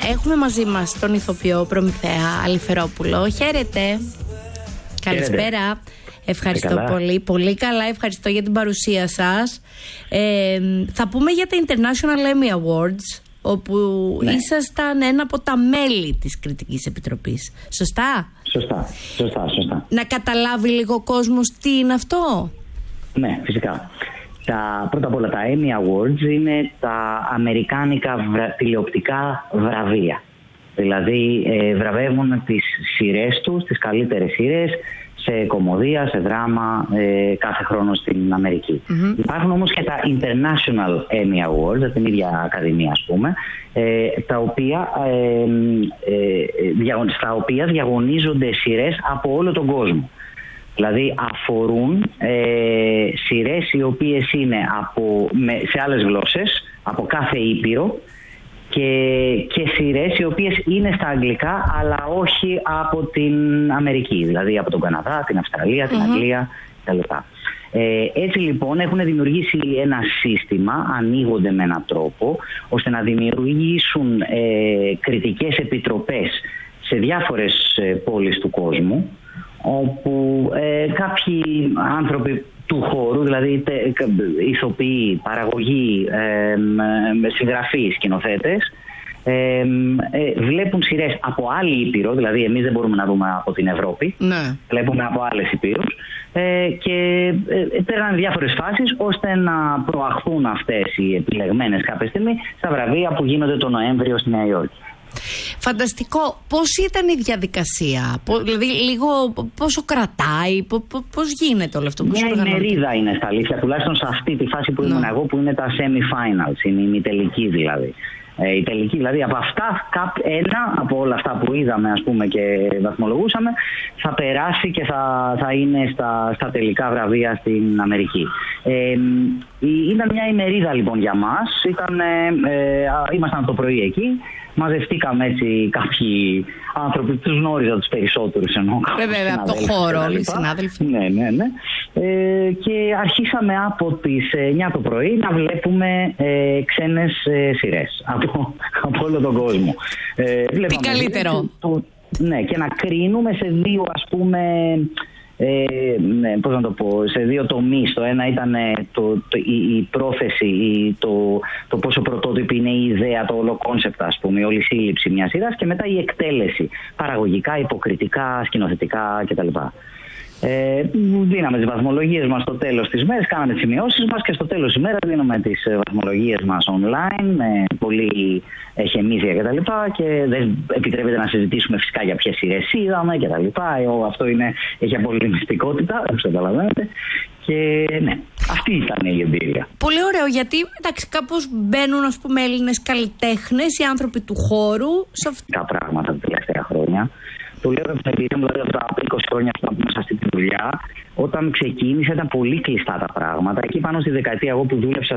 έχουμε μαζί μας τον ηθοποιό Προμηθέα Αλιφερόπουλο. Χαίρετε. Καλησπέρα. Ευχαριστώ πολύ. Πολύ καλά, ευχαριστώ για την παρουσία σας. Θα πούμε για τα International Emmy Awards, όπου ήσασταν ένα από τα μέλη της Κριτικής Επιτροπής. Σωστά? Σωστά. Να καταλάβει λίγο ο κόσμος τι είναι αυτό. Ναι, φυσικά. Πρώτα απ' όλα τα Emmy Awards είναι τα αμερικάνικα τηλεοπτικά βραβεία. Δηλαδή βραβεύουν τις σειρές τους, τις καλύτερες σειρές, σε κωμωδία, σε δράμα, κάθε χρόνο στην Αμερική. Υπάρχουν όμως και τα International Emmy Awards, την ίδια ακαδημία ας πούμε, στα οποία διαγωνίζονται σειρές από όλο τον κόσμο. Δηλαδή αφορούν σειρές οι οποίες είναι σε άλλες γλώσσες, από κάθε ήπειρο, και σειρές οι οποίες είναι στα αγγλικά αλλά όχι από την Αμερική, δηλαδή από τον Καναδά, την Αυστραλία, την Αγγλία κτλ. Έτσι λοιπόν έχουν δημιουργήσει ένα σύστημα, ανοίγονται με έναν τρόπο ώστε να δημιουργήσουν κριτικές επιτροπές σε διάφορες πόλεις του κόσμου, όπου κάποιοι άνθρωποι του χώρου, δηλαδή ηθοποιοί, παραγωγοί, συγγραφείς, σκηνοθέτες, βλέπουν σειρές από άλλη ήπειρο, δηλαδή εμείς δεν μπορούμε να δούμε από την Ευρώπη, βλέπουμε από άλλες ήπειρους, και παίρνουν διάφορες φάσεις ώστε να προαχθούν αυτές οι επιλεγμένες κάποια στιγμή στα βραβεία που γίνονται τον Νοέμβριο στη Νέα Υόρκη. Φανταστικό. Πώς ήταν η διαδικασία, δηλαδή λίγο πόσο κρατάει, πώς γίνεται όλο αυτό? Μια ημερίδα είναι στα αλήθεια, τουλάχιστον σε αυτή τη φάση που ήμουν εγώ, που είναι τα semi-finals, είναι η ημιτελική δηλαδή. Η τελική, δηλαδή από αυτά, ένα από όλα αυτά που είδαμε ας πούμε και βαθμολογούσαμε, θα περάσει και θα είναι στα τελικά βραβεία στην Αμερική. Ήταν μια ημερίδα λοιπόν για μας, ήμασταν το πρωί εκεί, μαζευτήκαμε έτσι κάποιοι άνθρωποι, τους γνώριζα τους περισσότερους εννοώ. Βέβαια, από το χώρο όλοι οι συνάδελφοι. Ναι. Και αρχίσαμε από τις 9 το πρωί να βλέπουμε ξένες σειρές από όλο τον κόσμο. Τι καλύτερο. Ναι, και να κρίνουμε σε δύο ας πούμε, πώς να το πω, σε δύο τομείς. Το ένα ήταν η πρόθεση, το πόσο πρωτότυπη είναι η ιδέα, το όλο κόνσεπτ ας πούμε, η όλη σύλληψη μιας σειράς, και μετά η εκτέλεση, παραγωγικά, υποκριτικά, σκηνοθετικά κτλ. Δίναμε τις βαθμολογίες μας στο τέλος της μέρας, κάναμε τις σημειώσεις μας και στο τέλος της μέρας δίνουμε τις βαθμολογίες μας online με πολύ εχεμήθεια κτλ. Και δεν επιτρέπεται να συζητήσουμε φυσικά για ποιες σειρές είδαμε κτλ. Αυτό έχει απόλυτη μυστικότητα, όπως καταλαβαίνετε. Και ναι, αυτή ήταν η εμπειρία. Πολύ ωραίο, γιατί εντάξει, κάπως μπαίνουν ας πούμε Έλληνες καλλιτέχνες, οι άνθρωποι του χώρου σε αυτά τα πράγματα τα τελευταία χρόνια. Το λέω από την εμπειρία μου, δηλαδή από τα 20 χρόνια που είμαι σε αυτή τη δουλειά. Όταν ξεκίνησα ήταν πολύ κλειστά τα πράγματα. Εκεί πάνω στη δεκαετία εγώ που δούλεψα